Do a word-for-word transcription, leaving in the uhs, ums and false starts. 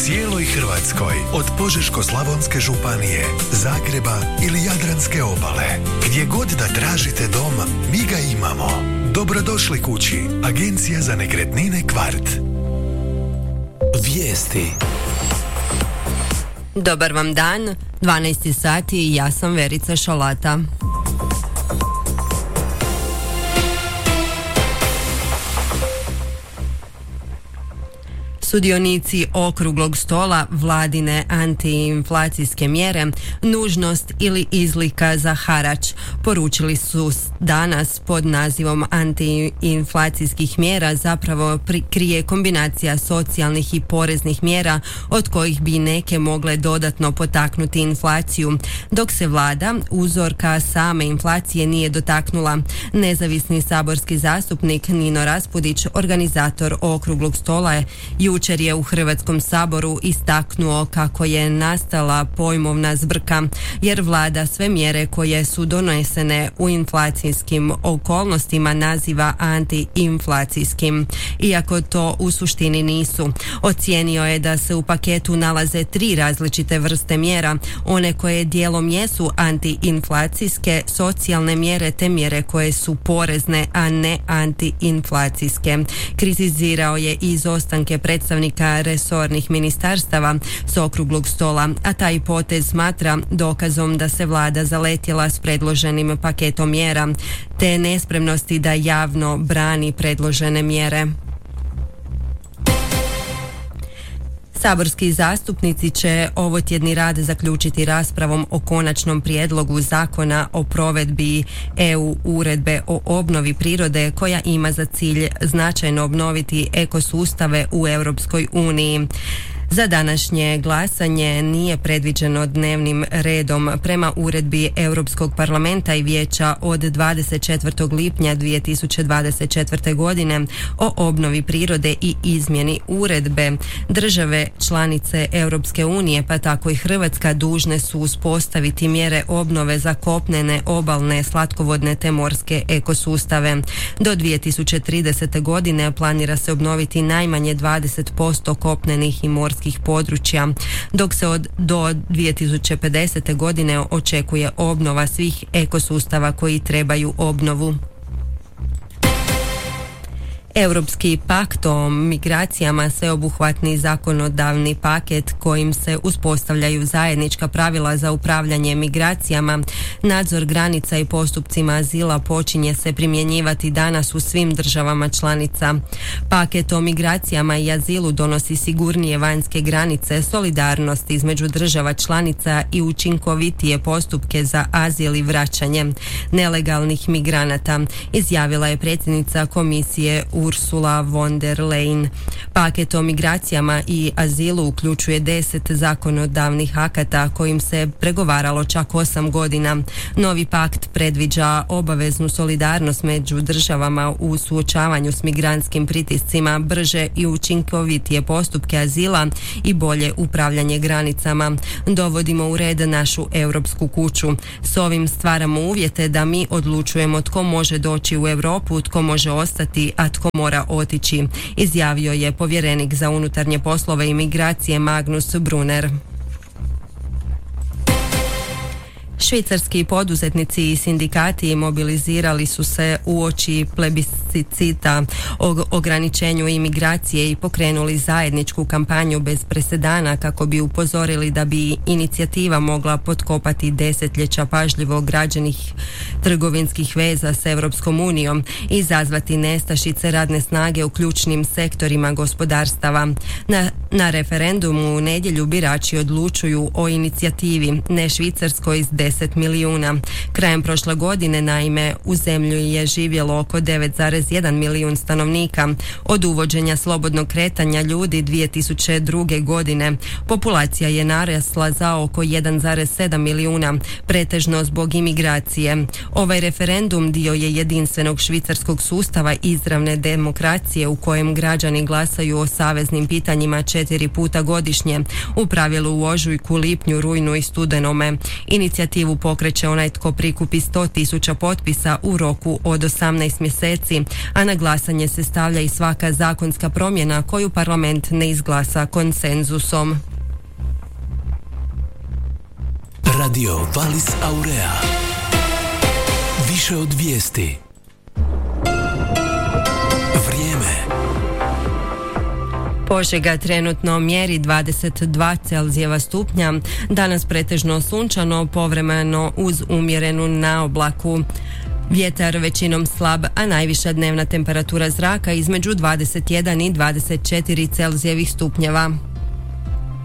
cijeloj Hrvatskoj, od Požeško-slavonske županije, Zagreba ili Jadranske obale. Gdje god da tražite dom, mi ga imamo. Dobrodošli kući. Agencija za nekretnine Kvart. Vijesti. Dobar vam dan, dvanaest sati i ja sam Verica Šalata. Sudionici okruglog stola vladine antiinflacijske mjere, nužnost ili izlika za harač, poručili su danas pod nazivom antiinflacijskih mjera zapravo krije kombinacija socijalnih i poreznih mjera od kojih bi neke mogle dodatno potaknuti inflaciju, dok se vlada uzorka same inflacije nije dotaknula. Nezavisni saborski zastupnik Nino Raspudić, organizator okruglog stola, je jučer je u Hrvatskom saboru istaknuo kako je nastala pojmovna zbrka, jer vlada sve mjere koje su donesene u inflacijskim okolnostima naziva antiinflacijskim, iako to u suštini nisu. Ocijenio je da se u paketu nalaze tri različite vrste mjera, one koje dijelom jesu antiinflacijske, socijalne mjere te mjere koje su porezne, a ne antiinflacijske. Kritizirao je izostanke predstavnika resornih ministarstava s okruglog stola, a taj potez smatra dokazom da se vlada zaletjela s predloženim paketom mjera, te nespremnosti da javno brani predložene mjere. Saborski zastupnici će ovotjedni rad zaključiti raspravom o konačnom prijedlogu zakona o provedbi E U uredbe o obnovi prirode koja ima za cilj značajno obnoviti ekosustave u Europskoj uniji. Za današnje glasanje nije predviđeno dnevnim redom prema uredbi Europskog parlamenta i vijeća od dvadeset četvrtog lipnja dvije tisuće dvadeset četvrte. godine o obnovi prirode i izmjeni uredbe. Države članice Europske unije, pa tako i Hrvatska, dužne su uspostaviti mjere obnove za kopnene, obalne, slatkovodne te morske ekosustave. Do dvije tisuće tridesete. godine planira se obnoviti najmanje dvadeset posto kopnenih i morskih područja, dok se od do dvije tisuće pedesete. godine očekuje obnova svih ekosustava koji trebaju obnovu. Europski pakt o migracijama, sveobuhvatni zakonodavni paket kojim se uspostavljaju zajednička pravila za upravljanje migracijama, nadzor granica i postupcima azila počinje se primjenjivati danas u svim državama članica. Paket o migracijama i azilu donosi sigurnije vanjske granice, solidarnost između država članica i učinkovitije postupke za azil i vraćanje nelegalnih migranata, izjavila je predsjednica komisije Ursula von der Leyen. Paket o migracijama i azilu uključuje deset zakonodavnih akata kojim se pregovaralo čak osam godina. Novi pakt predviđa obaveznu solidarnost među državama u suočavanju s migrantskim pritiscima, brže i učinkovitije postupke azila i bolje upravljanje granicama. Dovodimo u red našu europsku kuću. S ovim stvaramo uvjete da mi odlučujemo tko može doći u Europu, tko može ostati, a tko mora otići, izjavio je povjerenik za unutarnje poslove i migracije Magnus Brunner. Švicarski poduzetnici i sindikati mobilizirali su se uoči plebiscita o ograničenju imigracije i pokrenuli zajedničku kampanju bez presedana kako bi upozorili da bi inicijativa mogla potkopati desetljeća pažljivo građenih trgovinskih veza s Europskom unijom i izazvati nestašice radne snage u ključnim sektorima gospodarstava. Na, na referendumu u nedjelju birači odlučuju o inicijativi Ne Švicarskoj s deset milijuna. Krajem prošle godine, naime, u zemlji je živjelo oko devet zarez jedan milijun stanovnika. Od uvođenja slobodnog kretanja ljudi dvije tisuće druge. godine populacija je narasla za oko jedan zarez sedam milijuna, pretežno zbog imigracije. Ovaj referendum dio je jedinstvenog švicarskog sustava izravne demokracije u kojem građani glasaju o saveznim pitanjima četiri puta godišnje, u pravilu u ožujku, lipnju, rujnu i studenome. Inicijativa inicijativu pokreće onaj tko prikupi sto tisuća potpisa u roku od osamnaest mjeseci, a na glasanje se stavlja i svaka zakonska promjena koju parlament ne izglasa konsenzusom. Radio Valis Aurea. Više od vijesti. Vrijeme. Požega trenutno mjeri dvadeset dva Celzijeva stupnja, danas pretežno sunčano, povremeno uz umjerenu naoblaku. Vjetar većinom slab, a najviša dnevna temperatura zraka između dvadeset jedan i dvadeset četiri Celzijevih stupnjeva.